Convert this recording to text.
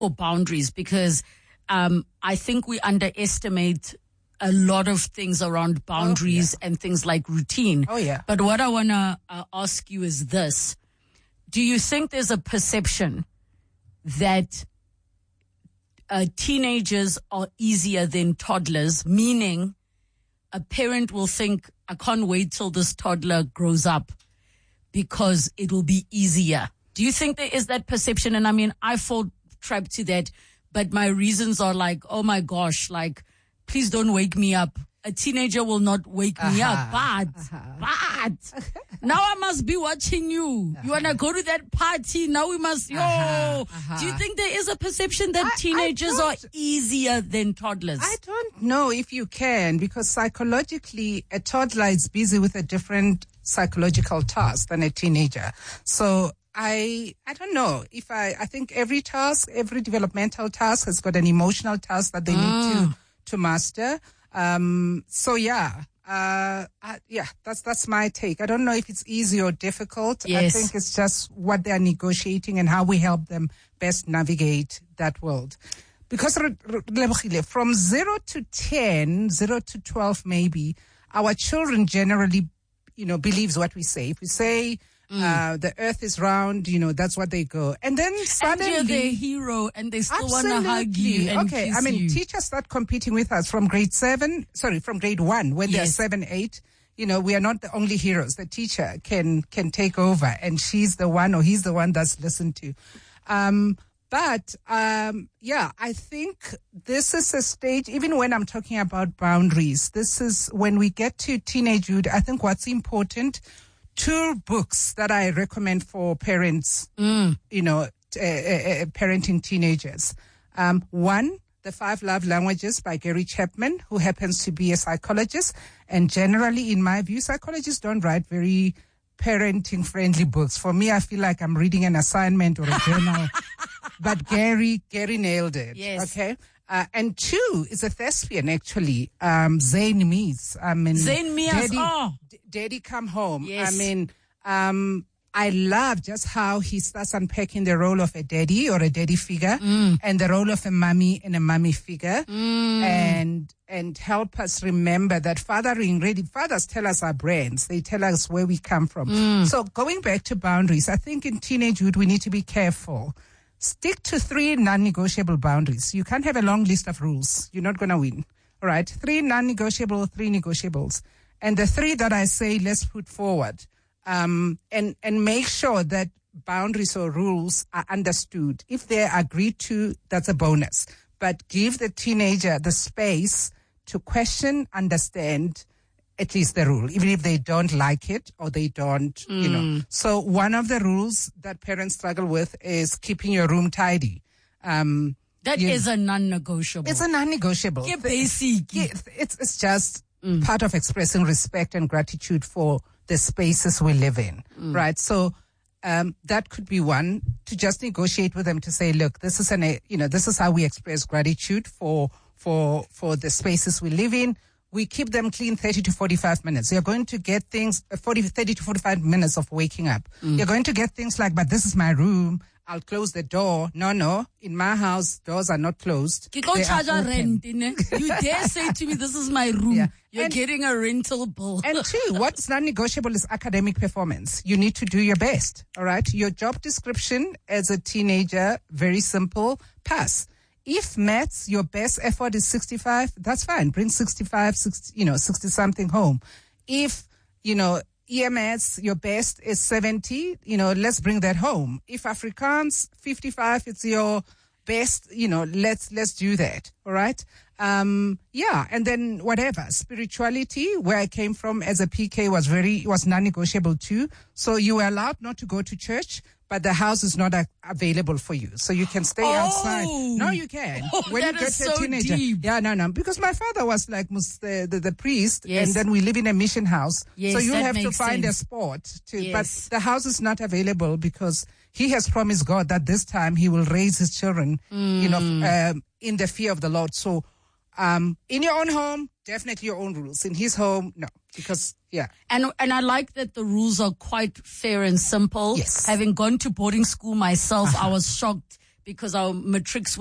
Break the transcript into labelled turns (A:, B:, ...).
A: for boundaries because I think we underestimate a lot of things around boundaries and things like routine.
B: Oh, yeah.
A: But what I want to ask you is this. Do you think there's a perception that teenagers are easier than toddlers, meaning a parent will think, I can't wait till this toddler grows up because it will be easier? Do you think there is that perception? And I mean, I fall trap to that, but my reasons are like, oh my gosh, like, please don't wake me up. A teenager will not wake me up, but now I must be watching you. You want to go to that party? Now we must, Do you think there is a perception that teenagers are easier than toddlers?
B: I don't know if you can, because psychologically, a toddler is busy with a different psychological task than a teenager. So I don't know if I think every developmental task has got an emotional task that they need to master. That's my take. I don't know if it's easy or difficult.
A: Yes.
B: I think it's just what they're negotiating and how we help them best navigate that world. Because from 0 to 10, 0 to 12 maybe, our children generally, believes what we say. If we say, the earth is round, that's what they go. And then suddenly...
A: And you're the hero and they still want to hug you and kiss you.
B: Teachers start competing with us from grade 1, when they're 7, 8. We are not the only heroes. The teacher can take over and she's the one or he's the one that's listened to. I think this is a stage, even when I'm talking about boundaries, this is when we get to teenagehood. I think what's important, 2 books that I recommend for parents, parenting teenagers. One, The 5 Love Languages by Gary Chapman, who happens to be a psychologist. And generally, in my view, psychologists don't write very parenting-friendly books. For me, I feel like I'm reading an assignment or a journal. But Gary nailed it.
A: Yes.
B: Okay. And 2 is a thespian, actually. Zayn Mees.
A: Zayn Mees.
B: Daddy Come Home.
A: Yes.
B: I love just how he starts unpacking the role of a daddy or a daddy figure and the role of a mommy and a mommy figure and help us remember that fathers tell us our brands. They tell us where we come from. So going back to boundaries, I think in teenagehood we need to be careful. Stick to 3 non-negotiable boundaries. You can't have a long list of rules. You're not going to win. All right. 3 non-negotiable, 3 negotiables. And the 3 that I say, let's put forward. And make sure that boundaries or rules are understood. If they're agreed to, that's a bonus. But give the teenager the space to question, understand at least the rule, even if they don't like it or they don't, So one of the rules that parents struggle with is keeping your room tidy.
A: That is a non-negotiable.
B: It's a non-negotiable.
A: Yeah, basic.
B: It's just part of expressing respect and gratitude for the spaces we live in, right? So that could be one, to just negotiate with them to say, look, this is this is how we express gratitude for the spaces we live in. We keep them clean 30 to 45 minutes. You're going to get things 30 to 45 minutes of waking up. You're going to get things like, but this is my room. I'll close the door. No. In my house, doors are not closed.
A: You dare say to me, this is my room.
B: Yeah.
A: You're getting a rental bill.
B: And 2, what's non-negotiable is academic performance. You need to do your best. All right. Your job description as a teenager, very simple, pass. If maths, your best effort is 65, that's fine. Bring 65, 60 something home. If, EMS, your best is 70, let's bring that home. If Afrikaans, 55, it's your best, let's do that. All right. And then whatever, spirituality, where I came from as a PK was non-negotiable too. So you were allowed not to go to church, but the house is not available for you. So you can stay outside. No, you can.
A: When you get to a teenager.
B: Deep. Yeah, no. Because my father was like the priest,
A: yes.
B: And then we live in a mission house.
A: Yes,
B: so you have to
A: sense.
B: find a spot to,
A: yes.
B: but the house is not available because he has promised God that this time he will raise his children, in the fear of the Lord. So, in your own home, definitely your own rules. In his home, no, because yeah.
A: And I like that the rules are quite fair and simple.
B: Yes.
A: Having gone to boarding school myself, I was shocked because our matrics